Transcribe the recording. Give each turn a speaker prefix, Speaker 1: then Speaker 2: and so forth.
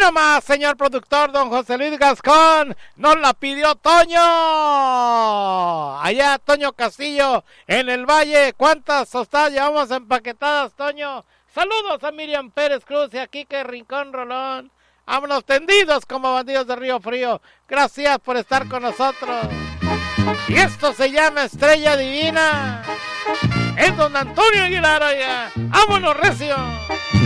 Speaker 1: nomás, señor productor, don José Luis Gascón, nos la pidió Toño. Allá, Toño Castillo, en el Valle. ¿Cuántas tostadas llevamos empaquetadas, Toño? Saludos a Miriam Pérez Cruz y a Quique Rincón Rolón. Vámonos tendidos como bandidos de Río Frío. Gracias por estar con nosotros. Y esto se llama Estrella Divina. Es don Antonio Aguilar, oiga. ¡Vámonos, recio!